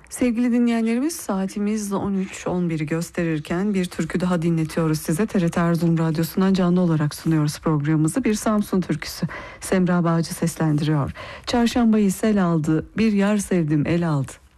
Sevgili dinleyenlerimiz, saatimiz 13.11'i gösterirken bir türkü daha dinletiyoruz size. TRT Erzurum Radyosu'ndan canlı olarak sunuyoruz programımızı. Bir Samsun türküsü. Semra Bağcı seslendiriyor. Çarşambayı sel aldı, bir yar sevdim el aldı.